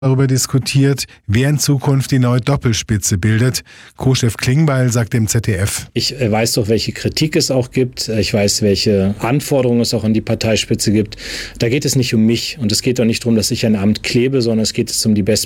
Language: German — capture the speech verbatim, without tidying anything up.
darüber diskutiert, wer in Zukunft die neue Doppelspitze bildet. Co-Chef Klingbeil sagt dem Z D F: Ich weiß doch, welche Kritik es auch gibt. Ich weiß, welche Anforderungen es auch an die Parteispitze gibt. Da geht es nicht um mich und es geht auch nicht darum, dass ich ein Amt klebe, sondern es geht um die Best